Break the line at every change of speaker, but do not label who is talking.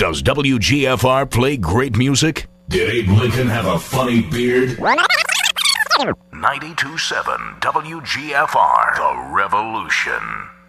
Does WGFR play great music? Did Abe Lincoln have a funny beard? 92.7 WGFR, The Revolution.